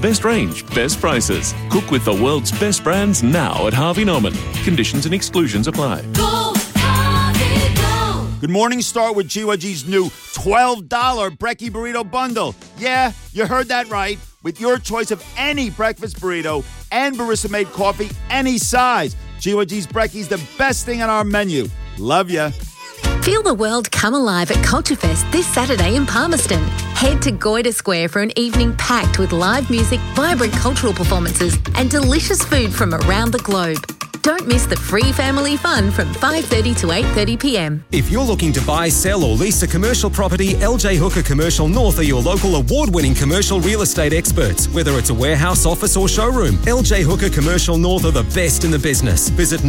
Best range, best prices. Cook with the world's best brands now at Harvey Norman. Conditions and exclusions apply. Go, Harvey, go. Good morning, start with GYG's new $12 Brekkie Burrito Bundle. Yeah, you heard that right. With your choice of any breakfast burrito and barista-made coffee, any size. GYG's Brekkie's the best thing on our menu. Love ya. Feel the world come alive at Culturefest this Saturday in Palmerston. Head to Goyder Square for an evening packed with live music, vibrant cultural performances and delicious food from around the globe. Don't miss the free family fun from 5:30 to 8:30 p.m. If you're looking to buy, sell or lease a commercial property, LJ Hooker Commercial North are your local award-winning commercial real estate experts. Whether it's a warehouse, office or showroom, LJ Hooker Commercial North are the best in the business. Visit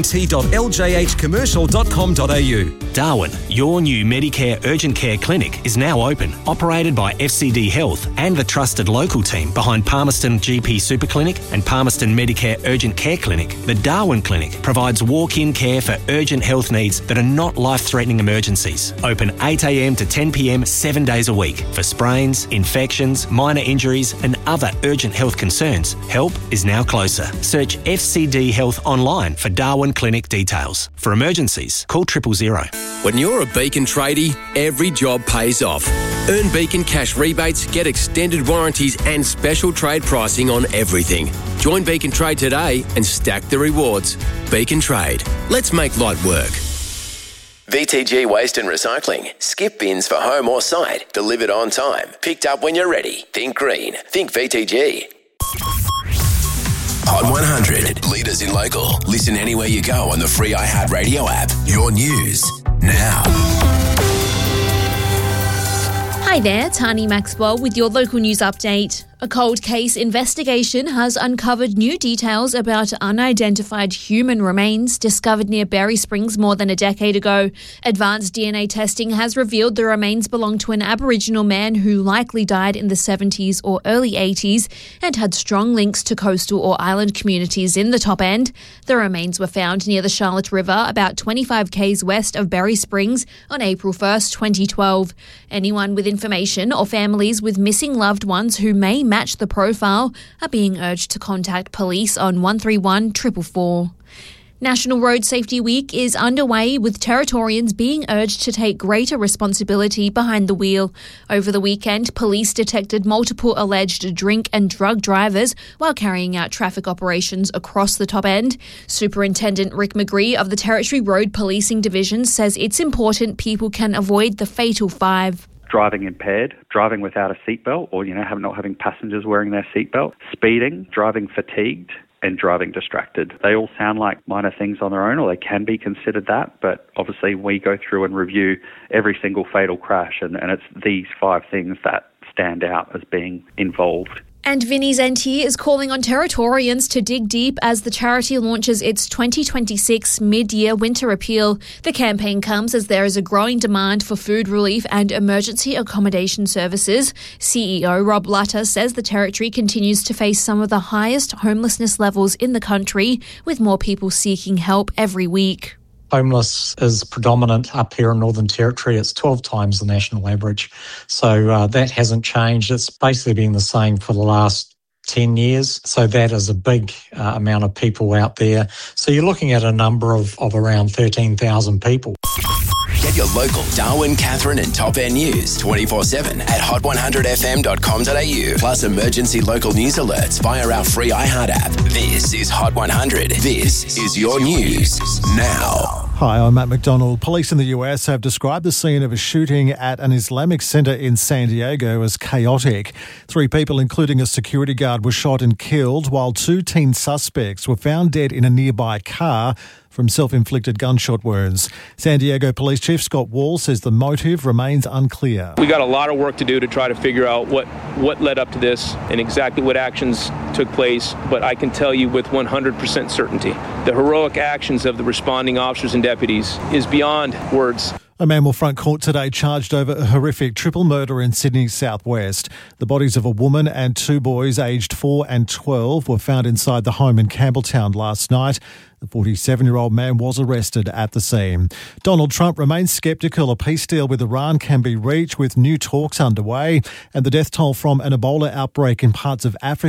northnt.ljhcommercial.com.au. Darwin, your new Medicare Urgent Care Clinic is now open, operated by FCD Health and the trusted local team behind Palmerston GP Super Clinic and Palmerston Medicare Urgent Care Clinic. The Darwin Clinic provides walk-in care for urgent health needs that are not life-threatening emergencies. Open 8 a.m. to 10 p.m. 7 days a week. For sprains, infections, minor injuries and other urgent health concerns, help is now closer. Search FCD Health online for Darwin Clinic details. For emergencies, call 000. When you're a Beacon tradie, every job pays off. Earn Beacon cash rebates, get extended warranties and special trade pricing on everything. Join Beacon Trade today and stack the rewards. Beacon Trade. Let's make light work. VTG Waste and Recycling. Skip bins for home or site. Delivered on time. Picked up when you're ready. Think green. Think VTG. Hot 100. Leaders in local. Listen anywhere you go on the free iHeartRadio app. Your news now. Hi there, Tani Maxwell with your local news update. A cold case investigation has uncovered new details about unidentified human remains discovered near Berry Springs more than a decade ago. Advanced DNA testing has revealed the remains belong to an Aboriginal man who likely died in the 70s or early 80s and had strong links to coastal or island communities in the top end. The remains were found near the Charlotte River, about 25 k's west of Berry Springs, on April 1st, 2012. Anyone with information or families with missing loved ones who may match the profile are being urged to contact police on 131 444. National Road Safety Week is underway, with Territorians being urged to take greater responsibility behind the wheel. Over the weekend, police detected multiple alleged drink and drug drivers while carrying out traffic operations across the top end. Superintendent Rick McGree of the Territory Road Policing Division says it's important people can avoid the fatal five. Driving impaired, driving without a seatbelt, or not having passengers wearing their seatbelt, speeding, driving fatigued, and driving distracted. They all sound like minor things on their own, or they can be considered that, but obviously we go through and review every single fatal crash, and it's these 5 things that stand out as being involved. And Vinnie's NT is calling on Territorians to dig deep as the charity launches its 2026 mid-year winter appeal. The campaign comes as there is a growing demand for food relief and emergency accommodation services. CEO Rob Lutter says the Territory continues to face some of the highest homelessness levels in the country, with more people seeking help every week. Homeless is predominant up here in Northern Territory. It's 12 times the national average. So that hasn't changed. It's basically been the same for the last 10 years. So that is a big amount of people out there. So you're looking at a number of around 13,000 people. Get your local Darwin, Catherine and Top End news 24/7 at hot100fm.com.au. Plus emergency local news alerts via our free iHeart app. This is Hot 100. This is your news now. Hi, I'm Matt McDonald. Police in the US have described the scene of a shooting at an Islamic center in San Diego as chaotic. 3 people, including a security guard, were shot and killed, while 2 teen suspects were found dead in a nearby car from self-inflicted gunshot wounds. San Diego Police Chief Scott Wall says the motive remains unclear. We got a lot of work to do to try to figure out what led up to this and exactly what actions took place, but I can tell you with 100% certainty, the heroic actions of the responding officers and deputies is beyond words. A man will front court today charged over a horrific triple murder in Sydney's southwest. The bodies of a woman and two boys aged 4 and 12 were found inside the home in Campbelltown last night. The 47-year-old man was arrested at the scene. Donald Trump remains sceptical a peace deal with Iran can be reached with new talks underway, and the death toll from an Ebola outbreak in parts of Africa